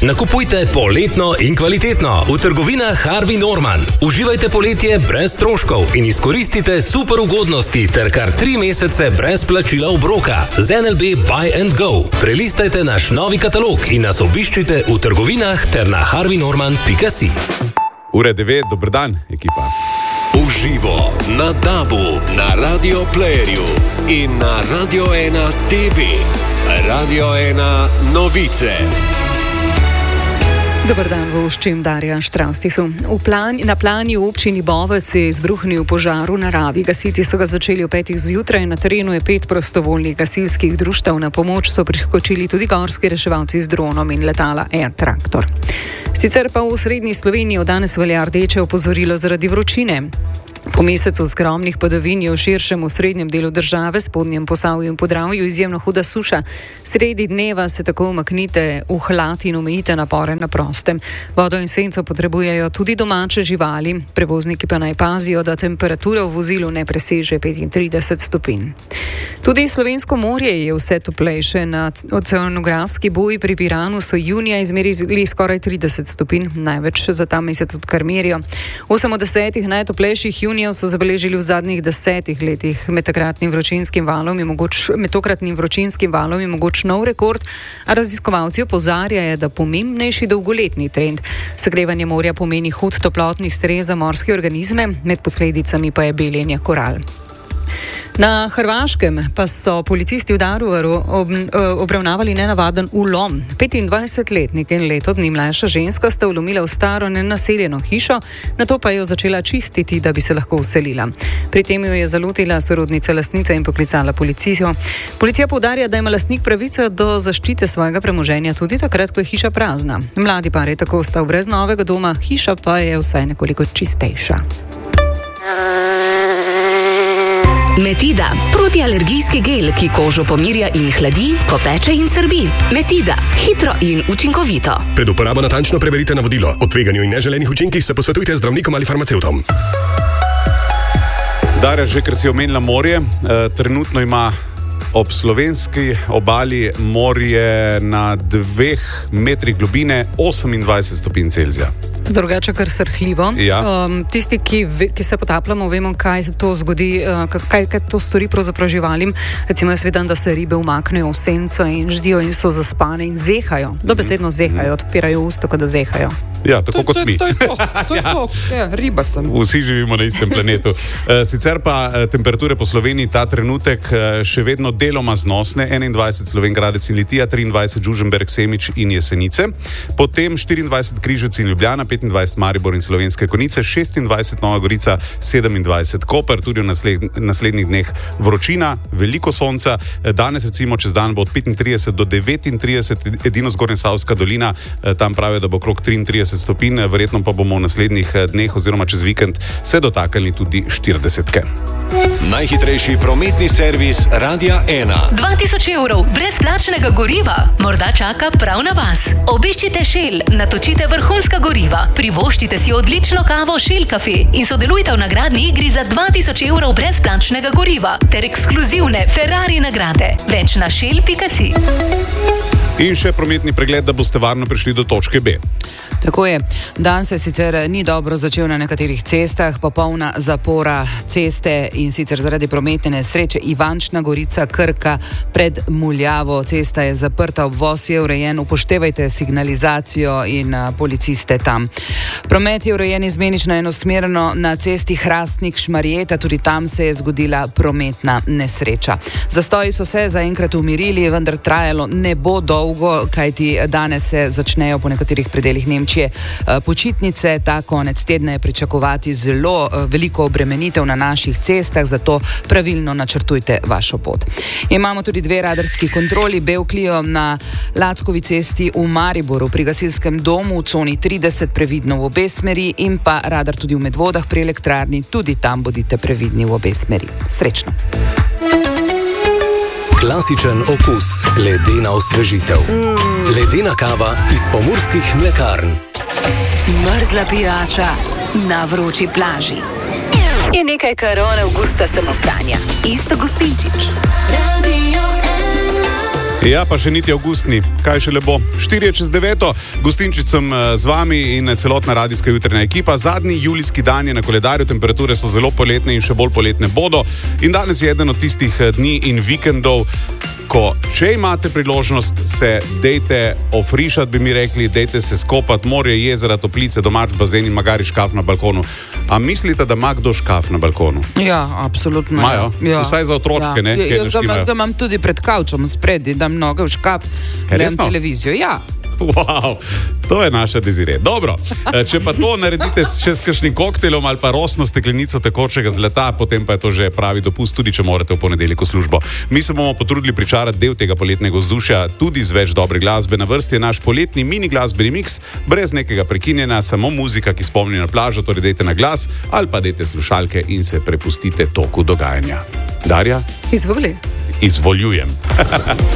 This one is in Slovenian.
Nakupujte poletno in kvalitetno v trgovinah Harvey Norman. Uživajte poletje brez stroškov in izkoristite super ugodnosti ter kar 3 mesece brez plačila obroka z NLB Buy and Go. Prelistajte naš novi katalog in nas obiščite v trgovinah ter na harveynorman.si. Ure 9, dober dan, ekipa. Uživo na DAB-u, na Radio Playerju in na Radio 1 TV. Radio 1 novice. Dobar dan, voščim Darja Štrastisu. Na plani v občini Bovec je izbruhnil požar v naravi. Gasiti so ga začeli o 5 zjutraj. Na terenu je 5 prostovoljnih gasilskih društev. Na pomoč so priskočili tudi gorski reševalci z dronom in letala Air Traktor. Sicer pa v srednji Sloveniji od danes velja rdeče opozorilo zaradi vročine. Po mesecu skromnih padavin je v širšem srednjem delu države, spodnjem Posavju in Podravju, izjemno huda suša. Sredi dneva se tako umaknite v hlad in omejite napore na prostem. Vodo in senco potrebujejo tudi domače živali, prevozniki pa naj pazijo, da temperatura v vozilu ne preseže 35 stopinj. Tudi slovensko morje je vse toplejše. Na oceanografski boji pri Piranu so junija izmerili skoraj 30 stopinj, največ za ta mesec odkar merijo. 8 od 10 najtoplejših junijev so zabeležili v zadnjih 10 letih. Med tokratnim vročinskim valom je mogoč nov rekord, a raziskovalci opozarjajo, da pomembnejši dolgoletni trend. Segrevanje morja pomeni hud toplotni stres za morske organizme, med posledicami pa je beljenje koral. Na Hrvaškem pa so policisti v Daruvaru obravnavali nenavaden vlom. 25-letnik in leto dni mlajša ženska sta vlomila v staro nenaseljeno hišo, nato pa jo začela čistiti, da bi se lahko vselila. Pri tem jo je zalotila sorodnica lastnice in poklicala policijo. Policija poudarja, da ima lastnik pravico do zaščite svojega premoženja tudi takrat, ko je hiša prazna. Mladi par je tako ostal brez novega doma, hiša pa je vsaj nekoliko čistejša. Metida, protialergijski gel, ki kožo pomirja in hladi, ko peče in srbi. Metida, hitro in učinkovito. Pred uporabo natančno preverite navodilo. O tveganju in neželenih učinkih se posvetujte z zdravnikom ali farmacevtom. Darja, že ker si omenila morje, trenutno ima ob slovenski obali morje na 2 metrih globine 28 stopinj Celzija. Drugače kar srhljivo. Ja. Tisti, ki se potapljamo, vemo, kaj to zgodi, kaj to stori pravzaprav živalim. Recimo, jaz vidim, da se ribe umaknejo v senco in ždijo in so zaspane in zehajo. Dobesedno zehajo, odpirajo usta, kot da zehajo. Ja, tako kot mi. To je to. Ja, riba sem. Vsi živimo na istem planetu. Sicer pa temperature po Sloveniji ta trenutek še vedno deloma znosne. 21 Slovenj Gradec in Litija, 23 Žužemberk, Semič in Jesenice. Potem 24 Križevci in Ljubljana, 25 Maribor in Slovenske Konjice, 26 Nova Gorica, 27 Koper, tudi v naslednjih dneh vročina, veliko sonca. Danes recimo čez dan bo od 35 do 39, edino Zgornjesavska dolina, tam pravijo, da bo okrog 33 stopinj, verjetno pa bomo v naslednjih dneh oziroma čez vikend se dotaknili tudi 40-ke. Najhitrejši prometni servis Radia 1. 2000 evrov brezplačnega goriva morda čaka prav na vas. Obiščite Shell, natočite vrhunska goriva, privoščite si odlično kavo Shell Cafe in sodelujte v nagradni igri za 2000 evrov brezplačnega goriva ter ekskluzivne Ferrari nagrade. Več na shell.si. In še prometni pregled, da boste varno prišli do točke B. Tako je. Dan se sicer ni dobro začel na nekaterih cestah, popolna zapora ceste in sicer zaradi prometne nesreče Ivančna Gorica, Krka pred Muljavo. Cesta je zaprta, obvoz je urejen, upoštevajte signalizacijo in policiste tam. Promet je urejen izmenično enosmerno na cesti Hrastnik Šmarjeta, tudi tam se je zgodila prometna nesreča. Zastoji so se zaenkrat umirili, vendar trajalo ne bo dolgo, kajti danes se začnejo po nekaterih predelih Nemčije počitnice. Ta konec tedna je pričakovati zelo veliko obremenitev na naših cestah, zato pravilno načrtujte vašo pot. Imamo tudi 2 radarski kontroli, Bevklio na Lackovi cesti v Mariboru, pri gasilskem domu v coni 30 previdno v obe smeri in pa radar tudi v Medvodah pri elektrarni, tudi tam bodite previdni v obe smeri. Srečno! Klasičen okus, ledena osvežitev. Ledena kava iz pomurskih mlekarn. Mrzla pijača na vroči plaži. Je nekaj, kar od avgusta samo sanja. Isto Gostinčič. Ja, pa še niti avgustni, kaj še lepo. 8:04, gostinčic sem z vami in celotna radijska jutranja ekipa. Zadnji julijski dan je na koledarju, temperature so zelo poletne in še bolj poletne bodo. In danes je eden od tistih dni in vikendov, ko, če imate priložnost, se dejte ofrišati, bi mi rekli, dejte se skopati, morje, jezera, toplice, domač bazen in magari škaf na balkonu. A mislite, da ima kdo škaf na balkonu? Ja, absolutno. Imajo? Ja. Vsaj za otročke, ja. ne? Jaz ga imam tudi pred kavčom spredi, dam noge v škaf, gledam televizijo. Ja. Wow, to je naša Desiree. Dobro, če pa to naredite še s kakšnim koktejlom ali pa rosno steklenico tekočega zlata, potem pa je to že pravi dopust, tudi če morate v ponedeljek v službo. Mi se bomo potrudili pričarati del tega poletnega vzdušja tudi z več dobre glasbe. Na vrsti je naš poletni mini glasbeni miks, brez nekega prekinjena, samo muzika, ki spomni na plažo, torej dejte na glas ali pa dejte slušalke in se prepustite toku dogajanja. Darja? Izvoli. Izvoljujem.